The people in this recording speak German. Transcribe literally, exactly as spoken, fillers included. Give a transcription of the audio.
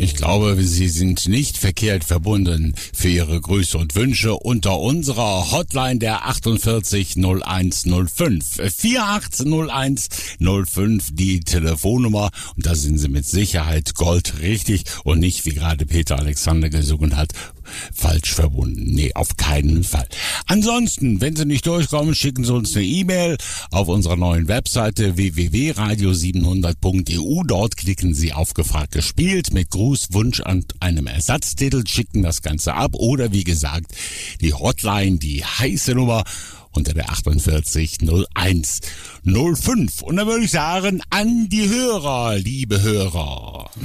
Ich glaube, Sie sind nicht verkehrt verbunden für Ihre Grüße und Wünsche unter unserer Hotline der achtundvierzig null eins null fünf. vier acht null eins null fünf die Telefonnummer. Und da sind Sie mit Sicherheit goldrichtig und nicht, wie gerade Peter Alexander gesungen hat, falsch verbunden. Nee, auf keinen Fall. Ansonsten, wenn Sie nicht durchkommen, schicken Sie uns eine E-Mail auf unserer neuen Webseite w w w punkt radio siebenhundert punkt e u. Dort klicken Sie auf Gefragt gespielt mit Gruß, Wunsch und einem Ersatztitel, schicken das Ganze ab oder wie gesagt, die Hotline, die heiße Nummer unter der achtundvierzig null eins null fünf. Und dann würde ich sagen, an die Hörer, liebe Hörer.